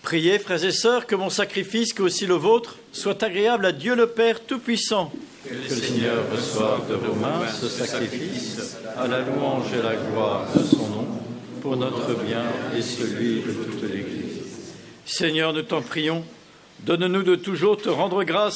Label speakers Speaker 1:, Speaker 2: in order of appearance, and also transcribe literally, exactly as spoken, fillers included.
Speaker 1: Priez, frères et sœurs, que mon sacrifice, que aussi le vôtre, soit agréable à Dieu le Père Tout-Puissant.
Speaker 2: Que le Seigneur reçoive de vos mains ce sacrifice, à la louange et la gloire de son nom, pour notre bien et celui de toute l'Église.
Speaker 1: Seigneur, nous t'en prions, donne-nous de toujours te rendre grâce